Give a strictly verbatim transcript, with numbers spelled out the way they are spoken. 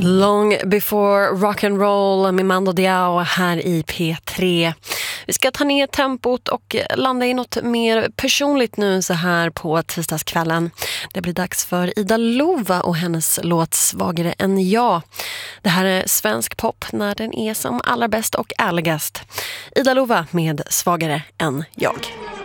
Long before rock and roll med Mando Diao här i P tre. Vi ska ta ner tempot och landa i något mer personligt nu så här på tisdagskvällen. Det blir dags för Ida Lova och hennes låt Svagare än jag. Det här är svensk pop när den är som allra bäst och ärligast. Ida Lova med Svagare än jag.